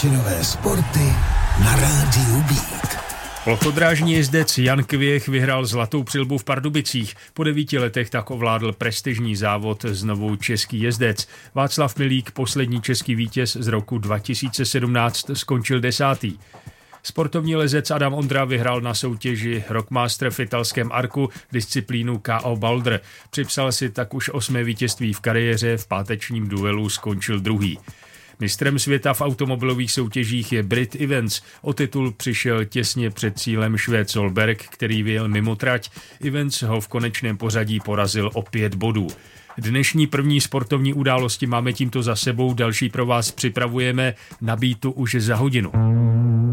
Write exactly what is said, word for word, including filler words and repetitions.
Vyšinové sporty na rádiu Beat. Plochodrážní jezdec Jan Kvěch vyhrál zlatou přilbu v Pardubicích. Po devíti letech tak ovládl prestižní závod znovu český jezdec. Václav Milík, poslední český vítěz z roku dva tisíce sedmnáct, skončil desátý. Sportovní lezec Adam Ondra vyhrál na soutěži Rockmaster v italském Arku disciplínu K O Boulder. Připsal si tak už osmé vítězství v kariéře, v pátečním duelu skončil druhý. Mistrem světa v automobilových soutěžích je Brit Evans. O titul přišel těsně před cílem Švéd Solberg, který vyjel mimo trať. Evans ho v konečném pořadí porazil o pět bodů. Dnešní první sportovní události máme tímto za sebou, další pro vás připravujeme na Beatu už za hodinu.